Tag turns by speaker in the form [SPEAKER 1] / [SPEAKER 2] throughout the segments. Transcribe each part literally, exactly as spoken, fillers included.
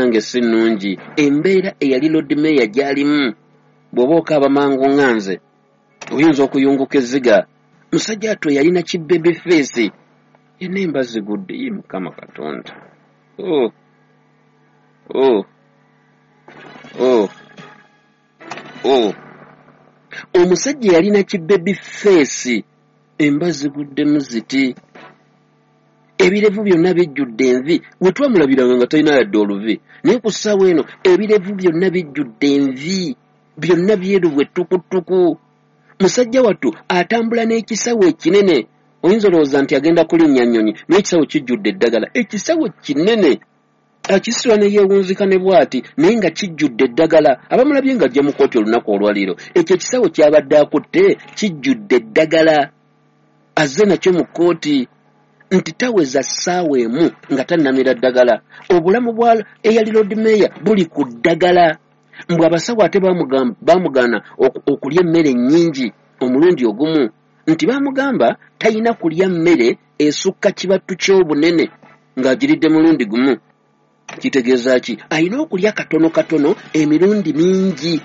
[SPEAKER 1] nange si nnungi embeera eyali Lord Mayor gy'alimu bw'oba okaaba mangu nganze oyinza okuyunguka ezziga musajja atyo yalina ki baby face yenna emba zigudde ye Mukama Katonda oh oh oh oh omusajja yalina ki baby face emba ziguddemu ziti ebirevu byonna bijjudde envi we twamulabiranga nga talina yadde oluvi naye ku ssaawa eno ebirevu byonna bijjudde envi byonna byeru bwe tukutuku musajja wattu atambula n'ekisawo ekinene oyinza olowooza nti agenda kulinnya nnyonyi naye ekisawo kijjudde eddagala ekisawo kinene akisitula ne yeewunzika ne bw'ati naye nga kijjudde eddagala abamulabye nga ajja mu kooti olunaku olwaliiro ekyo ekisawo kyabadde akutte kijjudde eddagala azze nakyo mu kooti nti taweza ssaawa emu nga tannamira ddagala obulamu bwa eyali Lord Mayor buli ku ddagala mbwe abasawo ate baamugana okulya emmere nnyingi omulundi ogumu nti baamugamba talina kulya mmere esukka kibattu ky'obunene ng'agiridde mulundi gumu kitegeeza ki alina okulya katono katono emirundi mingi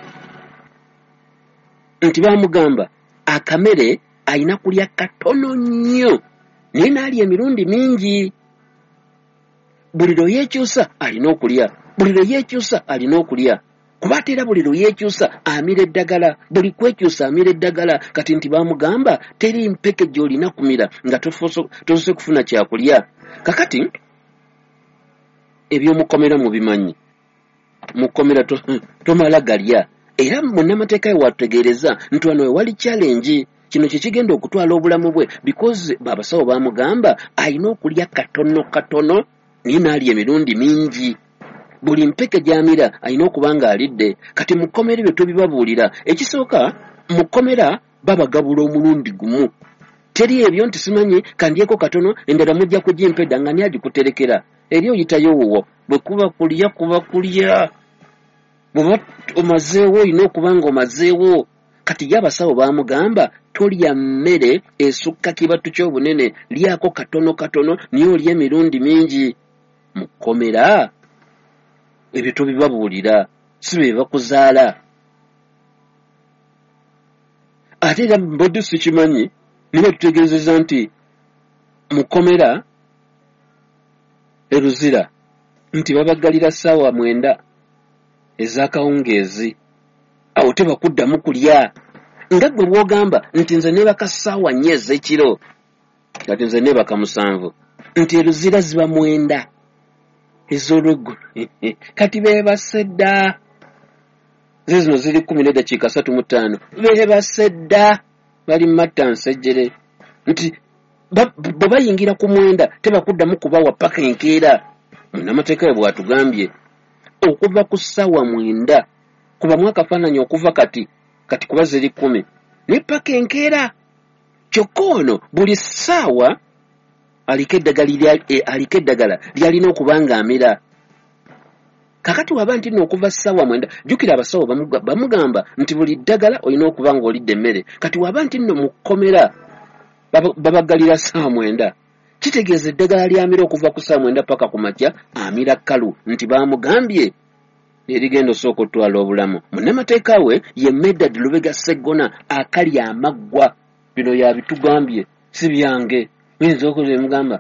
[SPEAKER 1] nti baamugamba akamere alina kulya katono nnyo naye n'alya emirundi mingi buli lwe yeekyusa alina okulya buli lwe yeekyusa alina okulya kuba ate era buli lwe yeekyusa amira eddagala buli kwekyusa amira eddagala kati nti baamugamba teri mpeke gy'olina kumira nga tosose kufuna kyakulya kakati ebyomukomera mubimanyi mukomera tomala galya era munnamateeka we watutegeereza nti wano we wali challenge kino kye kigenda okutwala obulamu bwe because abasawo baamugamba alina okulya katono katono naye n'alya emirundi mingi buli mpeke gy'amira alina okuba ng'alidde kati mukomere bye tubibabuulira ekisooka mukomera babagabula omulundi gumu teri ebyo nti simanyi kandyeko katono endala mujja kugimpedda nga ni agikuterekera eri oyitayo wuwo bwe kuba kulya kuba kulya bw'oba omazeewo olina okuba nga omazeewo kati ye abasawo baamugamba tolya mmere esukka kibattu ky'obunene lyako katono katono niye olya emirundi mingi mukomera ebyo tubibabuulira si be bakuzaala ate era mbadde sikimanyi niba tutegeezeza nti mukomera eruzira nti babagalira ssaawa mwenda ez'akawungeezi awo tebakuddamu kulya nga gwe bw'ogamba nti nze neebaka ssaawa nnya ez'ekiro kati nze neebaka musanvu nti eruzira ziba mwenda ez'olweggulo kati beebase dda ze zino ziri kumi n'eddakiika asatu mu ttaano beebase dda bali matta nsejjere nti bwe bayingira ku mwenda tebakuddamu kubawa paka enkeera munnamateeka we bw'atugambye okuva ku ssaawa mwenda kubamu akafaananyi okuva kati kati kuba ziri kumi ne paka enkeera kyokka ono buli ssaawa aliko eddagala lyalina okuba ng'amira kakati waba nti nno okuva ssaawa mwenda jjukira abasawo bamugamba nti buli ddagala olina okuba ng'olidde emmere kati waba nti nno mu kkomera babagalira ssaawa mwenda kitegeeza eddagala lyamira okuva ku ssaawa mwenda paka ku makya amira kkalu nti baamugambye erigenda osooka otwala obulamu munnamateeka we ye Medad Lubega Sseggona akalya amaggwa bino yabitugambye si byange oyinza okola emugamba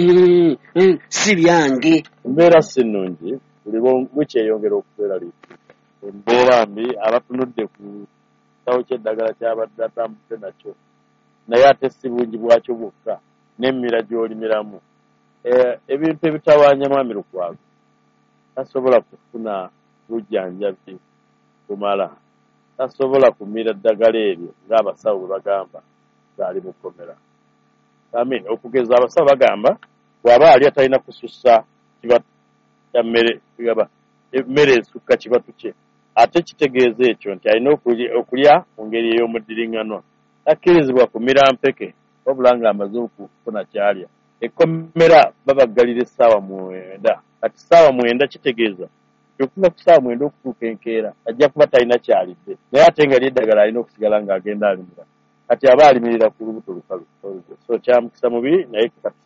[SPEAKER 1] si byange
[SPEAKER 2] embeera si nnungi buli bukyeyongera okubeera liitu embeera mbi abatunudde ku kisawo ky'eddagala kyabadde atambudde nakyo naye ate si bungi bwakyo bwokka n'emmira gy'olimiramu ebintu ebitawaanya mwami Lukwago tasobola kufuna bujjanjabi kumala tasobola kumira ddagala eryo ng'abasawo bwe bagamba ng'ali mu kkomera amin okugeza abasawo bagamba bw'aba ali atalina kusussa kibatu kya mmere gaba emmere esukka kibatu kye ate kitegeeza ekyo nti alina okulya mu ngeri ey'omuddiringanwa takkirizibwa kumira mpeke wabula ng'amaze okufuna kyalya ekkomera babagalira essaawa mwenda kati ssaawa mwenda kitegeeza okuva ku ssaawa mwenda okutuuka enkeera ajja kuba talina kyalidde naye ate nga lyeddagala alina okusigala ng'agenda alimira kati aba alimirira ku lubuto lukalu so kyamukisa mubi naye katusabe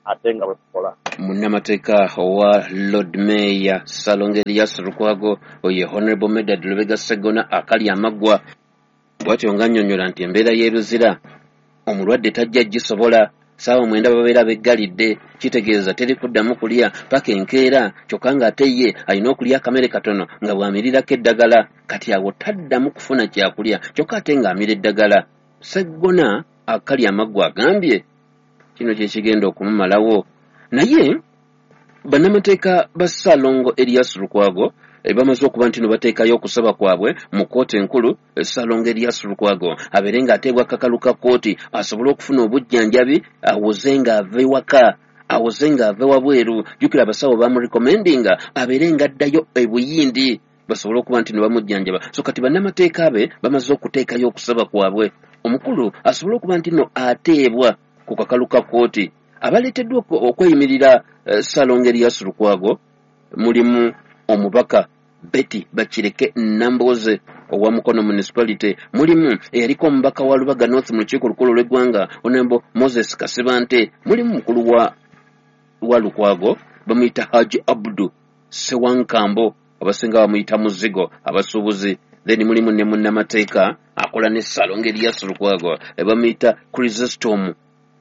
[SPEAKER 2] ate nga bwe tukola.
[SPEAKER 1] Munnamateeka owa Lord Mayor Salongo Erias Lukwago oye Honorable Medard Lubega Sseggona akali amaggwa bw'atyo ng'annyonnyola nti embeera y'eruzira omulwadde tajja gisobola saawa mwenda babeera beggalidde kitegeeza teri kuddamu kulya paka enkeera kyokka ng'ate ye alina okulya akamere katono nga bw'amirirako eddagala kati awo taddamu kufuna kyakulya kyokka ate ng'amira eddagala. Sseggona akali amaggwa agambye kino kye kigenda okumumalawo. Naye bannamateeka ba Salongo Erias Lukwago e bamaze okuba nti no bateekayo okusaba kwabwe mu kkooti enkulu Salongo Erias Lukwago abeere ng'ateebwa kakalu ka kkooti asobole okufuna obujjanjabi awoze ng'ava ewaka awoze ng'ava wabweru. Jjukira abasawo bamurekomendinga abeere ng'addayo ebuyindi basobole okuba nti no bamujjanjaba. So kati bannamateeka be bamaze okuteekayo okusaba kwabwe omukulu asobole okuba nti no ateebwa ku kakalu ka kkooti. Abaleeteddwa okweyimirira uh, Salongo Erias Lukwago mulimu omubaka Betty Bakireke Namboze owa Mukono Municipality, mulimu eyaliko omubaka wa Lubaga North mu lukiiko olukulu lw'eggwanga Honorable Moses Kasibante, mulimu mukulu wa, wa Lukwago bamuyita Haji Abdu Sewankambo abasinga bamuyita Muzigo abasuubuzi. Then mulimu ne munnamateeka akola ne Salongo Erias Lukwago bamuyita Chrysostom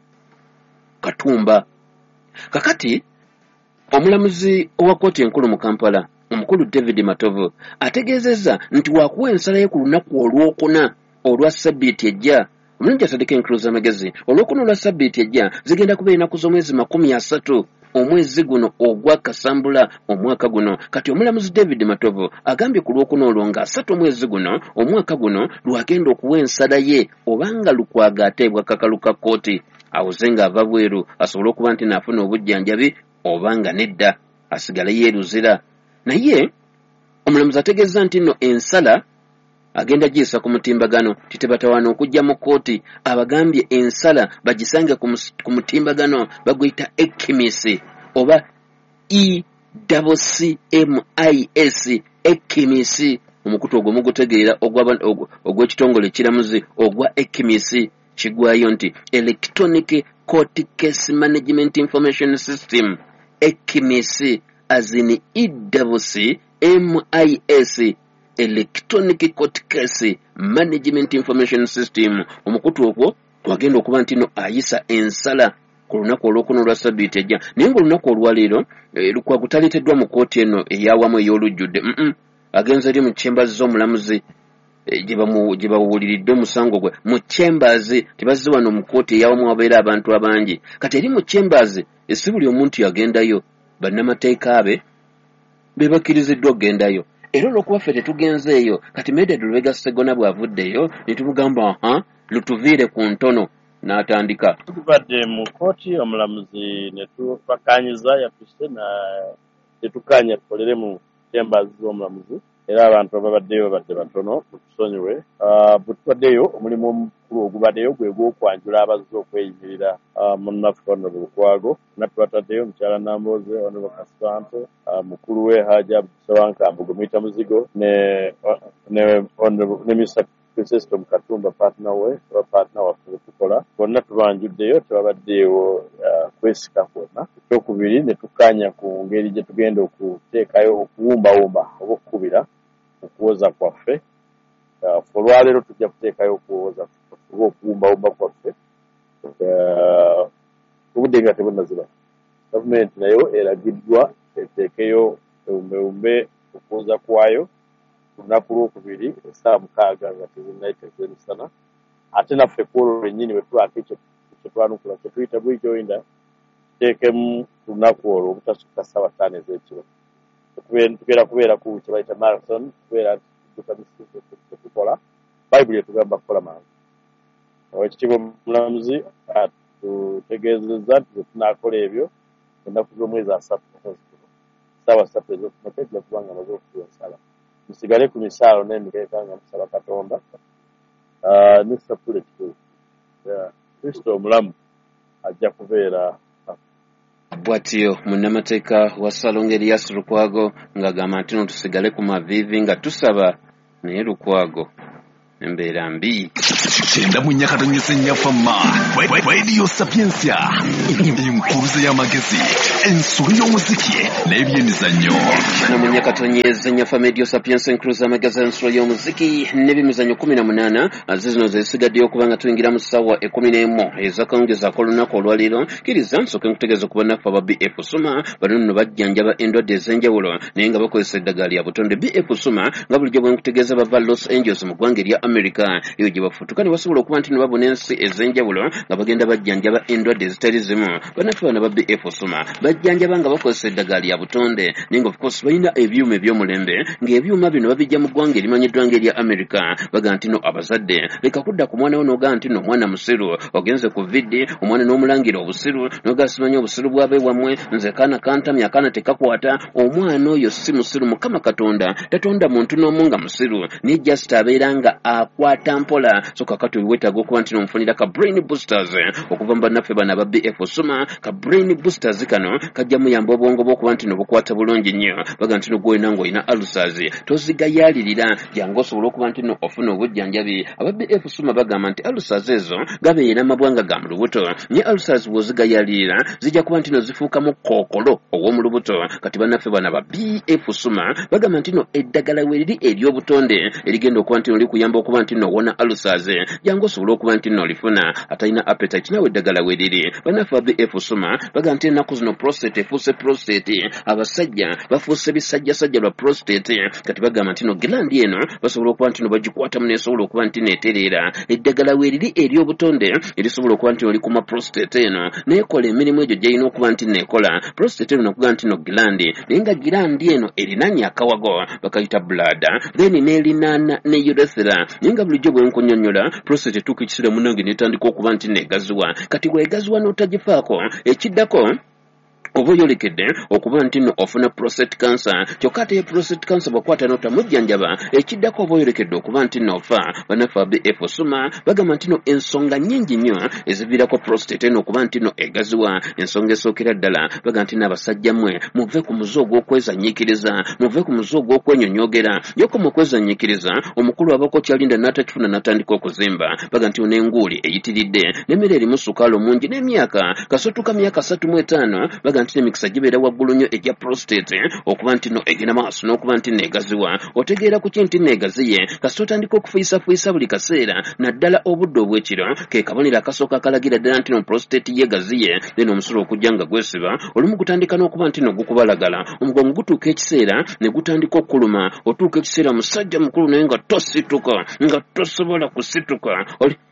[SPEAKER 1] Katumba. Kakati omulamuzi owa kkooti enkulu mu Kampala omukulu David Matovu ategeezezza nti waakuwa ensala ye ku lunaku olwokuna olwa ssabbiiti ejja. Omulungi asadika enkuluza amagezi olwokuna olwa ssabbiiti ejja zigenda kuba ennaku z'omwezi makumi asatu omwezi guno ogwa Kasambula omwaka guno. Kati omulamuzi David Matovu agambye ku lwokuna olwo nga asatu omwezi guno omwaka guno lwagenda okuwa ensala ye obanga Lukwago ateebwa kakalu ka kkooti awoze ng'ava bweru asobole okuba nti naafuna obujjanjabi obanga nedda asigale yeeruzira. Naye omulamuzi ategeeza nti nno ensala agenda giyisa ku mutimbagano titebatawaana okujja mu kkooti. Abagambye ensala bagisange ku mutimbagano baguyita ekimisi oba E C M I S ekimisi. Omukutu ogwo mugutegeera ogw'ekitongole ekiramuzi ogwa ekimisi kigwayo nti Electronic Court Case Management Information System ekimisi as in E C M I S Electronic Court Case Management Information System. Omukutu ogwo twagenda okuba nti no ayisa ensala ku lunaku olwokuna olwa ssabbiiti ejja. Naye ng'olunaku olwaleero e, Lukwago taleeteddwa mu kkooti eno eyawamu ey'olujjudde. mm -mm. Agenze eri mu chambers z'omulamuzi e, gye bawuliridde omusango gwe mu chambers, tebazze wano mu kkooti eyawamu wabeera abantu abangi. Kati eri mu chambers esi buli omuntu yagendayo bannamateeka be be bakkiriziddwa okugendayo. Era olw'okuba ffe tetugenzeeyo kati Medard Lubega Sseggona bw'avuddeyo ne tumugamba aha lutuviire ku ntono n'atandika.
[SPEAKER 2] Tubadde mu kkooti omulamuzi ne tubakkaanyiza yatusse na tetukkaanya tukolere mu chambers z'omulamuzi era abantu ababaddeyo babadde batono mutusonyiwe. Bwe tubaddeyo omulimu omukulu ogubaddeyo gwe gw'okwanjula abazze okweyimirira munnaffe Honorable Lukwago. Naffe bataddeyo mukyala Namboze, Honorable Kasibante, mukulu we Haji Abdu Sewankambo gwe muyita Muzigo ne ne ne Mister Chrysostom Katumba partner we oba partner waffe tukola. Bonna tubanjuddeyo tebabaddeewo kwesika kwonna. Ekyokubiri ne tukkaanya ku ngeri gye tugenda okuteekayo okuwumbawumba oba okukubira okuwoza kwaffe. Ffe olwaleero tujja kuteekayo okuwoza oba okuwumbawumba kwaffe obudde nga tebunnazira. Gavumenti nayo eragiddwa eteekeyo ewumbewumbe okuwoza kwayo ku lunaku lwokubiri essaawa mukaaga nga tezinnayiteeza emisana. Ate naffe kwolwo lwennyini bwe tubaako ekyo kye twanukula kye tuyita buijoinda tuteekemu ku lunaku olwo obutasukka ssaawa ttaano ez'ekiro. Tugenda kubeera ku kye bayita marathon, kubeera tudduka misizo tukola bayibuli etugamba kukola mangu. Ekitiibwa omulamuzi atutegeezezza nti bwe tunaakola ebyo ennaku z'omwezi asatu ssaawa ssatu ez'okumakya tujja kuba nga maze okutuwa ensala. Musigale ku misaalo n'emikeeka nga musaba Katonda n'essapula ekituufu. Kristo omulamu ajja kubeera.
[SPEAKER 1] Bw'atyo munnamateeka wa Salongo Erias Lukwago ng'agamba nti no tusigale ku maviivi nga tusaba naye Lukwago embeera mbi.
[SPEAKER 3] Kyenda mu nnyakatonyesa ennyafamma Radio Sapiensia, enkuluze y'amagezi, ensolo y'omuziki n'ebyemizannyo.
[SPEAKER 1] Kyenda mu nnyakatonyesa ennyafamma Radio Sapiensia, enkuluze y'amagezi, ensolo y'omuziki n'ebyemizannyo kumi na munaana zino zesigaddeyo okuba nga tuyingira mu ssaawa ekkumi n'emu ez'akawungezaako olunaku olwaleero. Kkiriza nsooke nkutegeeza okuba naffe aba B F Suma bano nno bajjanjaba endwadde ez'enjawulo naye nga bakozesa eddagala lya butonde. B F Suma nga bulijjo bwe nkutegeeza bava Los Angeles mu ggwanga erya America, eyo gye bafutuka ne basobola okuba nti ne babona ensi ez'enjawulo nga bagenda bajjanjaba endwadde ezitali zimu. Bannaffe bano ba B F Suma bajjanjaba nga bakozesa eddagala lya butonde naye nga of course balina ebyuma eby'omulembe ng'ebyuma bino babijja mu ggwanga erimanyiddwa ng'erya America. Baga nti no abazadde leka kudda ku mwana wo n'ogaa nti no omwana musiru, ogenze ku viddi omwana n'omulangira obusiru n'ogaa simanyi obusiru bwabe wammwe, nze kaana kantamya akaana tekakwata. Omwana oyo si musiru. Mukama Katonda tatonda muntu n'omu nga musiru, naye just abeera nga akwata mpola. So kakati weetaaga okuba nti n'omufunira ka brain boosters okuva mu bannaffe bano aba B F Suma. Ka brain boosters kano kajja muyamba obwongo bw'okuba nti n'obukwata bulungi nnyo. Baga nti n'ogwolina ng'olina ulcers tozigayaalirira jangu osobola okuba nti no ofuna obujjanjabi. Aba B F Suma bagamba nti ulcers ezo gabeera amabwanga ga mu lubuto, naye ulcers bw'ozigayaalirira zijja kuba nti no zifuukamu kookolo ow'omu lubuto. Kati bannaffe bano aba B F Suma bagamba nti no eddagala we liri ery'obutonde erigenda okuba nti no likuyamba okuba nti no wona ulcers jangu osobola okuba nti no lifuna atalina appetite nawe eddagala we liri. Bannaffe aba B F Suma bagamba nti ennaku zino prostate efuuse prostate, abasajja bafuuse bisajjasajja lwa prostate. Kati bagamba nti no gland eno basobola okuba nti no bagikwatamu nesobola okuba nti neetereera. Eddagala we liri ery'obutonde erisobola okuba nti no likuma prostate eno neekola emirimu egyo gy'erina okuba nti neekola. Prostate eno nakuga nti no gland naye nga gland eno erinanya akawago bakayita bladder, then n'erinaana ne urethra. Naye nga bulijjo bwe nkunnyonnyola prostate etuuka ekiseera munnange netandika okuba nti neegaziwa. Kati bwegaziwa n'otagifaako ekiddako oba oyolekedde okuba nti no ofuna prostate cancer. Kyokka ate prostate cancer bwakwata n'otamujjanjaba ekiddako oba oyolekedde okuba nti no ofa. Bannaffe aba B F Suma bagamba nti no ensonga nnyingi nnyo eziviirako prostate eno okuba nti no egaziwa. Ensonga esookera ddala baga nti n'abasajja mmwe muve ku muze ogw'okwezanyiikiriza, muve ku muze ogw'okwenyonyogera. Yoko mu kwezanyiikiriza omukulu abako kyalinda n'atakifuna n'atandika okuzimba. Baga nti n'enguuli eyitiridde n'emmere erimu sukaalo mungi n'emyaka kasotuka myaka asatu mu etaano baga nti emikisa gibeera waggulu nnyo egya prostate okuba nti no egenda maaso n'okuba nti neegaziwa. Otegeera ku ki nti neegaziye kasita otandika okufuyisafuisa buli kaseera naddala obudde obw'ekiro ke kabonero akasooka akalagira ddala nti no prostate yeegaziye. then omusolo okujja nga gwesiba olumu gutandika n'okuba nti no gukubalagala, omugongo gutuuka ekiseera ne gutandika okkuluma. Otuuka ekiseera musajja mukulu naye nga tosituka, nga tosobola kusituka.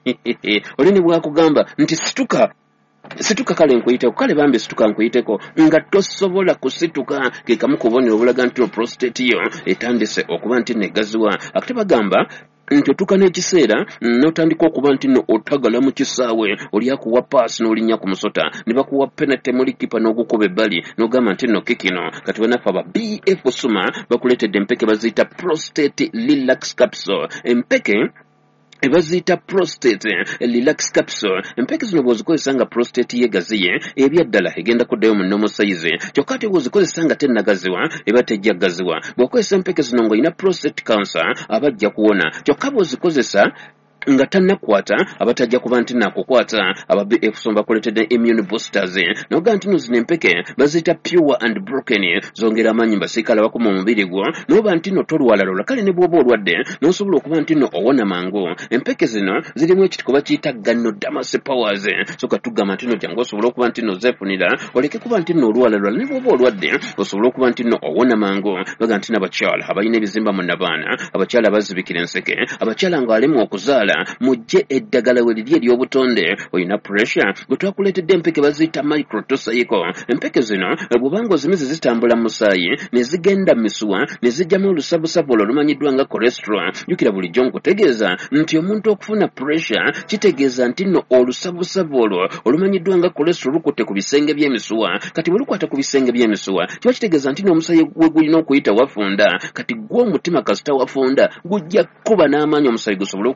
[SPEAKER 1] Oli ne bwakugamba nti situka situka kale nkuyiteko, kale bambi situka nkuyiteko, nga tosobola kusituka. Ke kamu ku bubonero obulaga nti prostate yo etandise okuba nti negaziwa. Ate bagamba nti otuuka n'ekiseera n'otandika okuba nti no otagala mu kisaawe, oli akuwa paasi n'olinnya ku musota ne bakuwa penalty muri kipa n'ogukuba ebbali n'ogamba nti no kikino. Kati bannaffe aba B F Suma bakuleetedde empeke baziyita prostate relax capsule. Empeke ebaziyita prostate relax capsule. Empeke zino bw'ozikozesa nga prostate yeegaziye ebya ddala egenda kuddayo mu normal size. Kyokka ate bw'ozikozesa nga tennagaziwa eba tejja gaziwa. Bw'okozesa empeke zino ng'olina prostate cancer abajja kuwona. Kyokka bw'ozikozesa nga tannakwata abatajja kuba nti nakukwata. Aba B F Suma bakuleetedde immune boosters n'oga nti no zino empeke baziyita pure and broken, zongera amaanyi mbasiikala bakuma omubiri gwo n'oba nti no tolwalalala. Kale ne bw'oba olwadde n'osobola okuba nti no owona mangu. Empeke zino zirimu ekitiko bakiyita Ganoderma powers. So katugamba nti no jangu osobola okuba nti no zeefunira oleke kuba nti no olwalalala. Ne bw'oba olwadde osobola okuba nti no owona mangu. Baga nti n'abakyala abalina ebizimba mu nabaana, abakyala abazibikira enseke, abakyala ng'alemu okuzaala mujje eddagala we liri ery'obutonde. Olina pressure gwe twakuleetedde empeke baziyita microtocycle. Empeke zino bw'obanga ozimize zitambula mu musaayi ne zigenda misuwa ne zijjamu olusabusabu olwo olumanyiddwa nga cholesterol. Jjukira bulijjo nkutegeeza nti omuntu okufuna pressure kitegeeza nti no olusabusabu olwo olumanyiddwa nga cholesterol lukutte ku bisenge by'emisuwa. Kati bwe lukwata ku bisenge by'emisuwa kiba kitegeeza nti n'omusaayi gwe gulina okuyita wafunda. Kati gw'omutima kasita wafunda gujja kuba n'amaanyi omusaayi gusobole okuyita wafunda.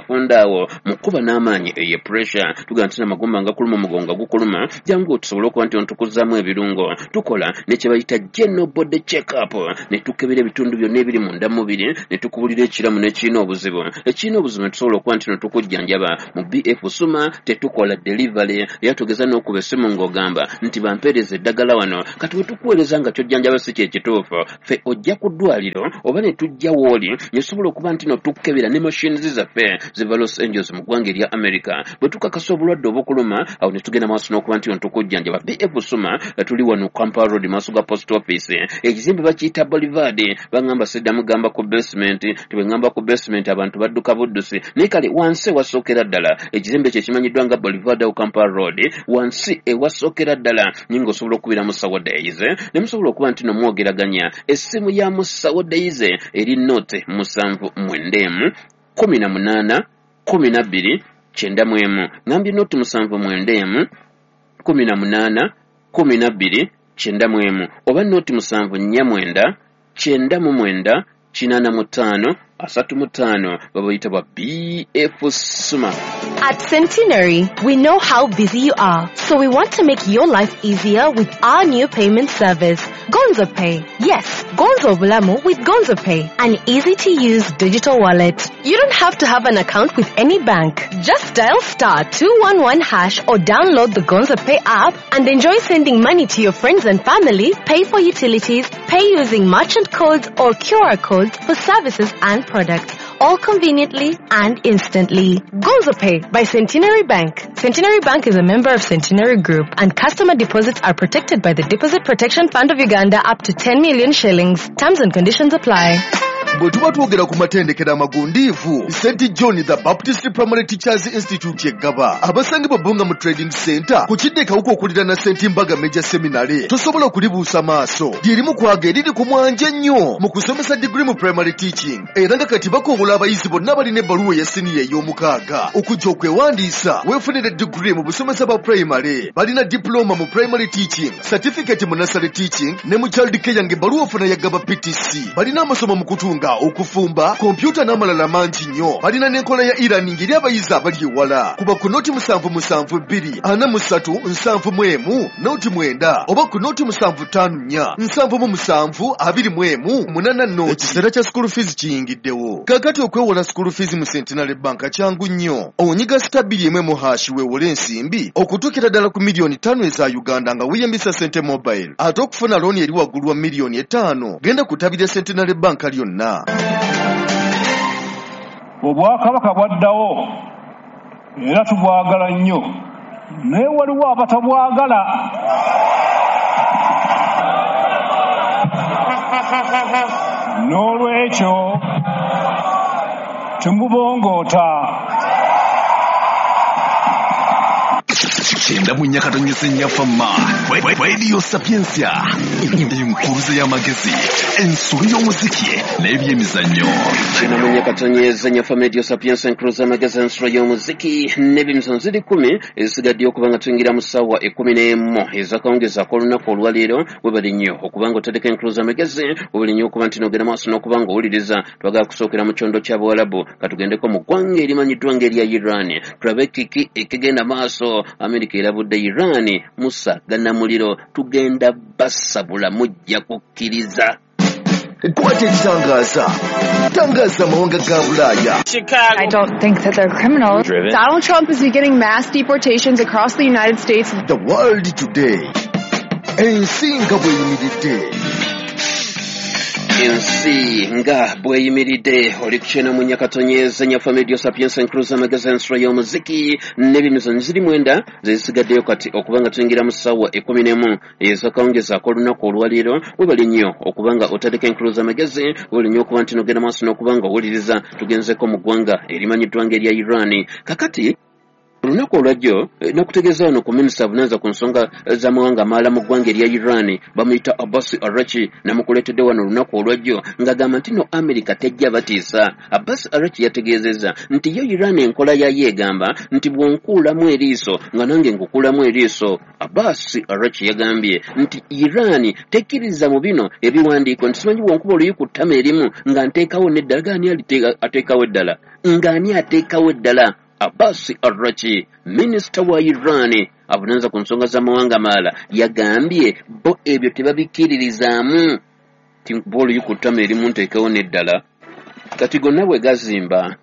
[SPEAKER 1] afunda awo mukuba n'amaanyi eye pressure tugamba nti amagomba nga kuluma mugonga gukuluma jangu tusobole okuba nti ontukuzaamu ebirungo tukola ne kye bayita general body check up ne tukebera ebitundu byonna ebiri munda mubiri ne tukubulira ekiramu n'ekirina obuzibu ekirina obuzibu ne tusobola okuba nti notukujjanjaba mu B F Suma tetukola delivery era tugeza n'okuba essimu ng'ogamba nti bampeereza eddagala wano kati we tukuweereza nga kyojjanjaba si kye kituufu ffe ojja ku ddwaliro oba ne tujja wooli ne tusobola okuba nti notukkebera ne machines zaffe ziva Los Angeles mu ggwanga erya America bwe tukakasa obulwadde obukuluma awo ne tugenda maaso n'okuba nti ontukujjanjaba B F Suma tuli wano Kampala Road maaso ga post office ekizimbe bakiyita Boulevard bangamba seddamu gamba ku basement tebengamba ku basement abantu badduka buddusi naye kale wansi ewasookera ddala ekizimbe kye kimanyiddwa nga Boulevard au Kampala Road wansi ewasookera ddala nyinga osobola okubira mu Sawa Days ne musobola okuba nti nomwogeraganya essimu ya mu Sawa Days eri note musanvu mwenda emu kumi na munaana kumi na bbiri kyenda mu emu ngambye note musanvu mwenda emu kumi na munaana kumi na bbiri kyenda mu emu oba note musanvu nnya mwenda kyenda mu mwenda kinaana mu ttaano asatu mu ttaano babayita bwa B F Suma.
[SPEAKER 4] At Centenary, we know how busy you are, so we want to make your life easier with our new payment service, Gonzo Pay. Yes, Gonzo Bulamu with Gonzo Pay, an easy-to-use digital wallet. You don't have to have an account with any bank. Just dial star two one one hash or download the Gonzo Pay app and enjoy sending money to your friends and family, pay for utilities, pay using merchant codes or Q R codes for services and products, all conveniently and instantly. Gonzo Pay by Centenary Bank. Centenary Bank is a member of Centenary Group, and customer deposits are protected by the Deposit Protection Fund of Uganda up to ten million shillings. Terms and conditions apply.
[SPEAKER 5] Bwe tuba twogera ku matendekero amagundiivu, Saint John the Baptist Primary Teachers Institute yeggaba abasangibwa Bunga mu Trading Center ku kidde kawuka okulira na Saint Mbaga Major Seminary tosobola okulibuusa maaso lyerimu kwaga eriri ku mwanja nnyo mu kusomesa degree mu primary teaching era nga kati bakobola abayizi bonna balina ebbaluwa ya siniya ey'omukaaga okujja okwewandiisa weefunire degree mu busomesa bwa primary balina diploma mu primary teaching certificate mu nursery teaching ne mu child care ng'ebbaluwa ofuna yaggaba P T C balina amasomo mu kutunga okufumba kompyuta n'amalala mangi nnyo balina n'enkola ya e-learning eri abayizi abali ewala kuba ku noti musanvu musanvu bbiri ana mu ssatu nsanvu mu emu noti mwenda oba ku noti musanvu ttaano nnya nsanvu mu musanvu abiri mu emu munaana noti ekiseera kya school fees kiyingiddewo kaakati okwewola school fees mu Centenary Bank kyangu nnyo onyiga stabiri emu mu hashi weewole ensimbi okutuukira ddala ku miliyoni ttaano eza Uganda nga weeyambisa Sente Mobile ate okufuna looni eri waggulu wa miliyoni etaano genda ku ttabi lya Centenary Bank lyonna.
[SPEAKER 6] Obwakabaka bwaddawo era tubwagala nnyo naye waliwo abatabwagala n'olwekyo temubongoota.
[SPEAKER 3] Kyenda mu Nyakatonyese Nyafama Radio Sapiensia enkuruze y'amagezi ensulu y'omuziki n'ebyemizannyo.
[SPEAKER 1] Kyenda mu Nyakatonyese Nyafama Radio Sapiensia enkuruze y'amagezi ensulu y'omuziki n'ebyemizannyo ziri kumi ezisigadde okuba nga tuyingira mu ssaawa ekkumi n'emu ez'akawungezaako olunaku olwaleero webali nnyo okuba nga otadeko enkuruze y'amagezi webali nnyo okuba nti n'ogenda maaso n'okuba nga owuliriza twagala kusookera mu kyondo ky'Abawarabu katugendeko mu ggwanga erimanyiddwa ng'erya Iran tulabe kiki ekigenda maaso. Amerika erabudde Iran musagana muliro tugenda basabula mujja kukkiriza.
[SPEAKER 5] Kwate ekitangaza tangaza amawanga ga Bulaaya.
[SPEAKER 7] I don't think that they're criminals. Driven. Donald Trump is beginning mass deportations across the United States.
[SPEAKER 5] The world today. Ensinga bweyimiridde.
[SPEAKER 1] Ensi nga bweyimiridde oli kukyena mu Nyakatonyese Nyafama Radio Sapiensia enkuruze y'amagezi ensula y'omuziki n'ebyemizannyo ziri mwenda zezisigaddeyo kati okuba nga tuyingira mu ssaawa ekkumi n'emu ez'akawungezaako olunaku olwaleero webali nnyo okuba nga otadeko enkuruze y'amagezi webali nnyo okuba nti n'ogenda maaso n'okuba nga owuliriza tugenzeko mu ggwanga erimanyiddwa ng'erya Iran kakati olunaku olwajjo nakutegeeza wano ku minisita avunaanyizibwa ku nsonga z'amawanga amaala mu ggwanga erya Iran bamuyita Abbas Arachi namukuleetedde wano olunaku olwajjo ng'agamba nti no Amerika tejja batiisa. Abbas Arachi yategeezezza nti yo Iran enkola yayo egamba nti bw'onkuulamu eriiso nga nange nkukuulamu eriiso. Abbas Arachi yagambye nti Iran tekkiriza mu bino ebiwandiiko nti simanyi bw'onkuba oluyi ku ttama erimu nga nteekawo n'eddala gaani aliteekawo eddala ng'ani ateekawo eddala Abbas Araghchi, minisita wa Iran avunaanza ku nsonga z'amawanga amalala, yagambye bo ebyo tebabikkiririzaamu. Ti bolo yukutama erimu nteekawo n'eddala. Kati gonna bwe gazimba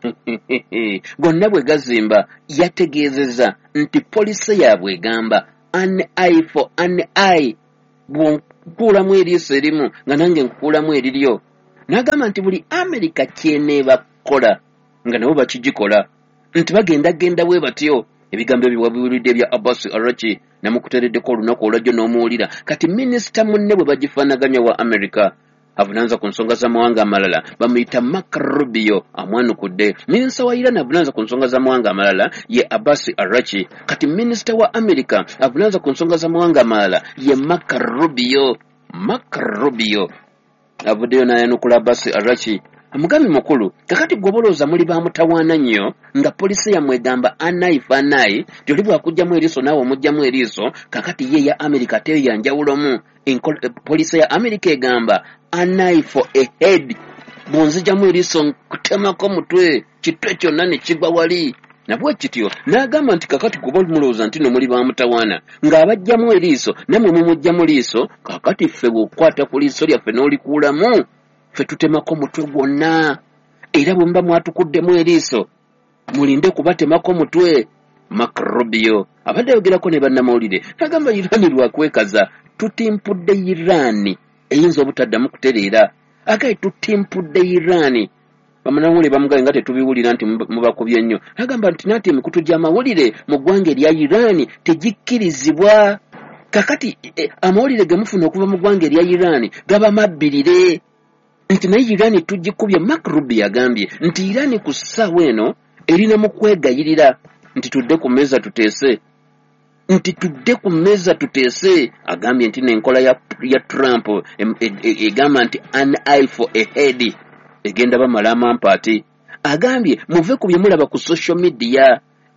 [SPEAKER 1] gonna bwe gazimba yategeezezza nti poliisi yaabwe egamba an eye for an eye, bw'onkuulamu eriiso erimu nga nange nkukuulamu eriryo. N'agamba nti buli Amerika kyeneeba kukola nga nabo bakigikola, nti bagenda-genda bwe batyo. Ebigambo ebyo wabiwulidde ebya Abbas Araghchi namukuteereddeko olunaku olwajjo n'omuwulira. Kati minisita munne bwe bagifaanaganya wa Amerika avunaanza ku nsonga z'amawanga amalala bamuyita Marco Rubio amwanukudde. Minisita wa Iran avunaanza ku nsonga z'amawanga amalala ye Abbas Araghchi. Kati minisita wa Amerika avunaanza ku nsonga z'amawanga amalala ye Marco Rubio. Marco Rubio avuddeyo n'ayanukula Abbas Araghchi. Mugambi mukulu, kakati gwobolooza muli bamutawaana nnyo nga poliisi yammwe egamba anayi fanayi, tyoli bwakugjamu eriiso naawe omugjamu eriiso, kakati ye ya Amerika teyo yanjawulomu. Poliisi ya Amerika egamba anayi for a head, bw'onzigjamu eriiso nkutemako mutwe, kitwe kyonna ne kigwa wali. Nabwe kityo n'agamba nti kakati kuba mulowooza nti no muli bamutawaana ng'abajjamu eriiso nammwe mumugjamu liiso, kakati ffe bw'okwata ku liiso lyaffe n'olikuulamu ffe tutemako mutwe gwonna, era bwe muba mwatukuddemu eriiso mulinde kubatemako mutwe. Marco Rubio abadde ayogerako ne bannamawulire n'agamba Iran lwakwekaza, tutimpudde Iran eyinza obutaddamu kutereera. Agaye tutimpudde Iran. Bamawulire bamugaye nga tetubiwulira nti mubakubye nnyo. N'agamba nti nati emikutu gy'amawulire mu ggwanga erya Iran tegikkirizibwa. Kakati eh, amawulire gemufuna okuva mu ggwanga erya Iran gaba mabbirire. Nti naye Iran tugikubye. Marco Rubio agambye nti Iran ku ssaawa eno erina mu kwegayirira nti tudde ku mmeeza tuteese. Nti tudde ku mmeeza tuteese. Agambye nti n'enkola ya, ya Trump egamba nti an eye for a head egenda bamala amampaati. Agambye muve ku bye mulaba ku social media.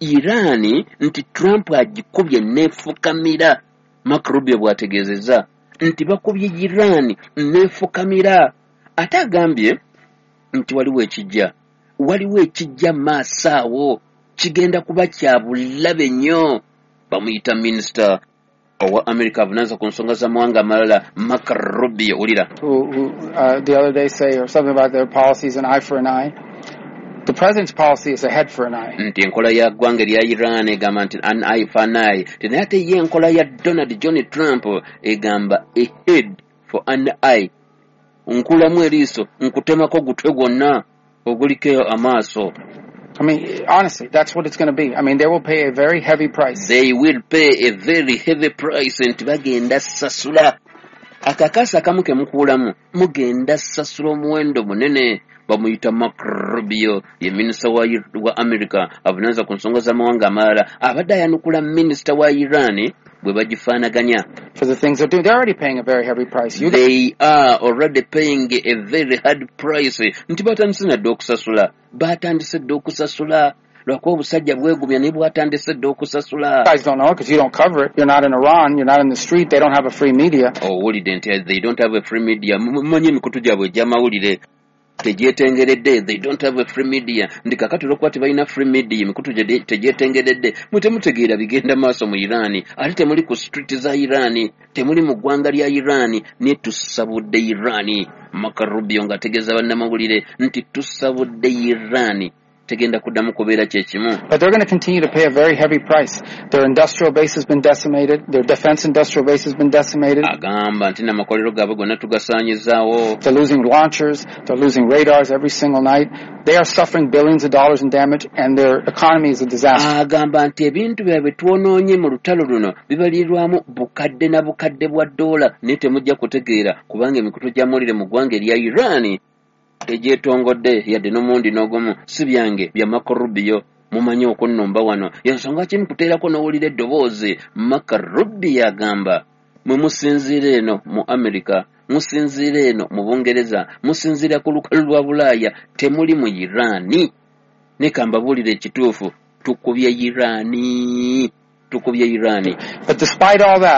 [SPEAKER 1] Iran nti Trump agikubye neefukamira. Marco Rubio bw'ategeezezza nti bakubye Iran neefukamira. Ate agambye nti waliwo ekijja waliwo ekijja maaso awo kigenda kuba kya bulabe nnyo. Bamuyita minisita owa America avunaanza ku nsonga z'amawanga amalala Marco Rubio. Ulira
[SPEAKER 8] who, who uh, the other day say or something about their policies an eye for an eye. The president's policy is a head for an eye.
[SPEAKER 1] Nti enkola ya ggwanga erya Iran egamba nti an eye for an eye. Tena ate ye enkola ya Donald John Trump egamba a head for an eye. Nkulamu eriiso nkutemako gutwe gwonna oguliko amaaso.
[SPEAKER 8] I mean, honestly, that's what it's going to be. I mean, they will pay a very heavy price.
[SPEAKER 1] They will pay a very heavy price. Nti bagenda sasula akakasa akamu ke mukuulamu mugenda sasula omuwendo munene. Bamuyita Marco Rubio ye minisita wa, wa America avunaanza ku nsonga z'amawanga amalala abadde ayanukula minisita wa Iran bwe bagifaanaganya.
[SPEAKER 8] For the things they're doing, they're already paying a very heavy price. You
[SPEAKER 1] They are already paying a very hard price. Nti batandise nadde okusasula. Batandise dde okusasula. Lwakuba obusajja bwegumya naye bwatandise dde okusasula.
[SPEAKER 8] guys don't know because you don't cover it. You're not in Iran. You're not in the street. They don't have a free media.
[SPEAKER 1] Oh, wulidde nti they don't have a free media. Mmanyi emikutu gyabwe egy'amawulire tegyetengeredde. They don't have a free media. Ndi kakati olwokuba tebalina free media emikutu tegyetengeredde mwe temutegeera bigenda maaso mu Iran. Ate temuli ku street za Iran, temuli mu ggwanga lya Iran. Ne tusabudde Iran. Marco Rubio ng'ategeeza bannamawulire nti tusabudde Iran tegenda kuddamu kubeera kye kimu.
[SPEAKER 8] But they're going to continue to pay a very heavy price. Their industrial base has been decimated. Their defense industrial base has been decimated.
[SPEAKER 1] Agamba nti n'amakolero gaabwe gonna tugasaanyizaawo.
[SPEAKER 8] They're losing launchers. They're losing radars every single night. They are suffering billions of dollars in damage, and their economy is a disaster.
[SPEAKER 1] Agamba nti ebintu byabwe twonoonye mu lutalo luno bibalirwamu bukadde na bukadde bwa ddoola naye temujja kutegeera kubanga emikutu gy'amawulire mu ggwanga erya Iran tegyetongodde yadde n'omundi n'ogumu. Si byange bya Marco Rubio mumanyi okunnomba wano. Yensonga kimu kuteerako n'owulira eddoboozi. Marco Rubio agamba mwe musinziira eno mu America, musinziira eno mu Bungereza, musinziira ku lukalu lwa Bulaaya, temuli mu Iran. Ne kambabuulira ekituufu tukubye Iran. Tukubye Iran.
[SPEAKER 8] But despite all that,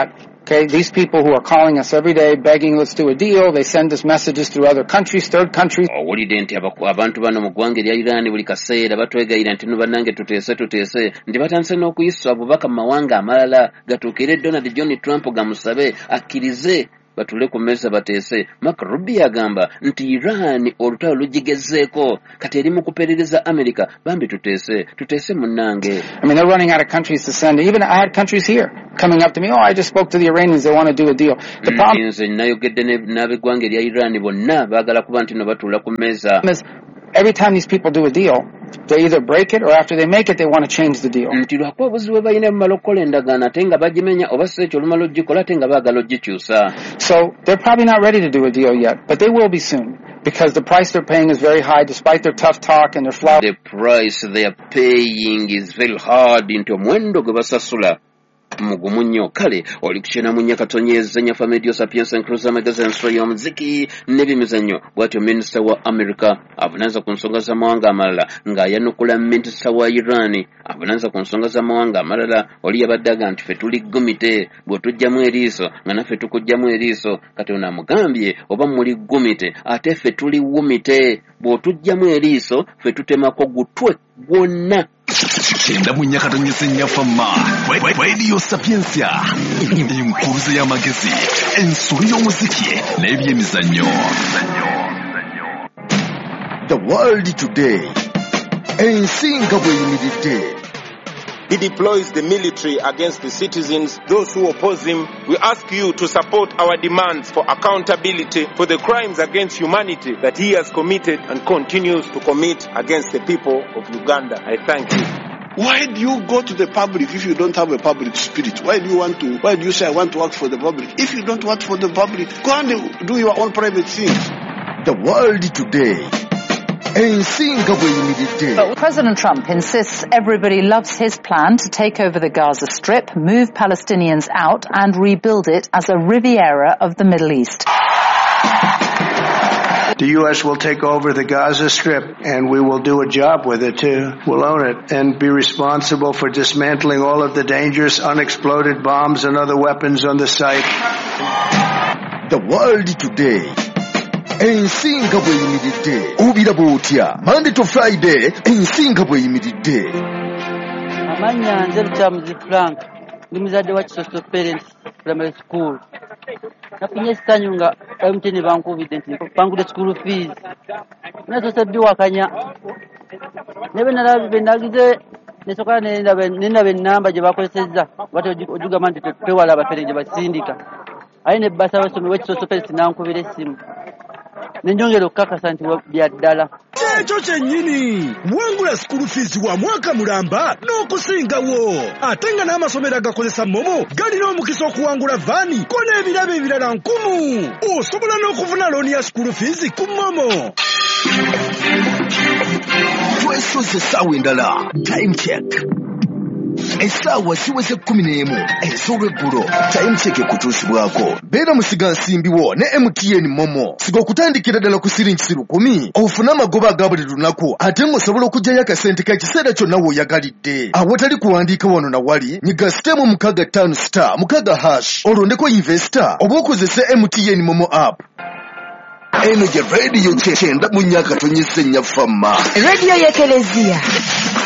[SPEAKER 8] Okay, these people who are calling us every day begging let's do a deal, they send us messages through other countries, third countries.
[SPEAKER 1] Owulidde nti abantu bano mu ggwanga erya Iran buli kaseera batwegayira nti no bannange tuteese tuteese nti batandise n'okuyisa obubaka mu mawanga amalala gatuukire Donald John Trump gamusabe akkirize batule ku meza bateese. Mark Rubio agamba nti Iran olutalo lugigezeeko kati eri mu kuperereza America bambi tuteese tuteese munnange.
[SPEAKER 8] I mean, they're running out of countries to send. Even I had countries here coming up to me, oh, I just spoke to the Iranians, they want to do a deal. The problem
[SPEAKER 1] is nayogedde n'ab'eggwanga erya Iran bonna baagala kuba nti no batuula ku meza.
[SPEAKER 8] Every time these people do a deal, they either break it or after they make it, they want to change the deal.
[SPEAKER 1] Nti lwakuba obuzibu balina bumala okukola endagaano ate nga bagimenya oba si ekyo olumala ogikola ate nga baagala ogikyusa.
[SPEAKER 8] So they're probably not ready to do a deal yet, but they will be soon because the price they're paying is very high despite their tough talk and their flout.
[SPEAKER 1] The price they are paying is very hard nti omuwendo gwe basasula mugumu nnyo. Kale oli kukyena mu nyakatonyeza nyafa medio sapiens encruza magazine ensolo y'omuziki n'ebimizannyo. Bw'atyo minisita wa America avunaanza ku nsonga z'amawanga amalala ng'ayanukula minisita wa Iran avunaanza ku nsonga z'amawanga amalala. Oli yabadde aga nti ffe tuli gumite bw'otugyamu eriiso nga naffe tukugyamu eriiso. Kati ono amugambye oba muli gumite ate ffe tuli wumite bw'otugyamu eriiso ffe tutemako gutwe gwonna.
[SPEAKER 3] Kyenda mu nyakatonyeza nnyafa ma Radio Sapiensia enkuluze y'amagezi ensolo y'omuziki n'ebyemizannyo.
[SPEAKER 5] The world today ensinga bweyimiridde.
[SPEAKER 9] He deploys the military against the citizens, those who oppose him. We ask you to support our demands for accountability for the crimes against humanity that he has committed and continues to commit against the people of Uganda. I thank you.
[SPEAKER 10] Why do you go to the public if you don't have a public spirit? Why do you want to, why do you say I want to work for the public? If you don't work for the public, go and do your own private things.
[SPEAKER 5] The world today.
[SPEAKER 11] But President Trump insists everybody loves his plan to take over the Gaza Strip, move Palestinians out and rebuild it as a Riviera of the Middle East.
[SPEAKER 12] The U S will take over the Gaza Strip and we will do a job with it too. We'll own it and be responsible for dismantling all of the dangerous unexploded bombs and other weapons on the site.
[SPEAKER 5] The world today. Ensinga bweyimiridde obira bwotya Monday to Friday ensinga bweyimiridde.
[SPEAKER 13] Amanya nze Luchamuzi Frank ndi muzadde wa Kisoso Parents Primary School. Nafunye sitanyu nga M T N bankubidde nti bangudde school fees. Nasoose biwakanya. Nebe nalabe nagize nesoka nenaba ennamba gye bakozesezza bati ojugamba nti twewala abafere gye basindika. Aye ne basa basome wa Kisoso Parents nankubira essimu. Nenjongera okukakasa nti bya ddala.
[SPEAKER 14] Ekyo kyennyini wangula school fees wa mwaka mulamba n'okusingawo ate nga n'amasomero agakozesa momo galina omukisa okuwangula vaani ko n'ebirabo ebirala nkumu. Osobola n'okufuna looni ya school fees ku momo.
[SPEAKER 5] Twesoze essaawa endala time check. Essaawa siweze kkumi n'emu ez'olweggulo time check ekutuusibwako. Beera musiga nsimbiwo ne M T N Momo. Siga okutandikira ddala ku siringi lukumi ofune amagoba aga buli lunaku ate ng'osobola okuggyayo akasente ka kiseera kyonna w'oyagalidde. Awatali kuwandiika wano na wali nyiga sitemu mukaaga ttaano star mukaaga hash olondeko investor oba okozese M T N Momo app. Eno gye radio kyenda mu nyakatonyeza nnyafa ma.
[SPEAKER 4] Radio y'Ekelezia.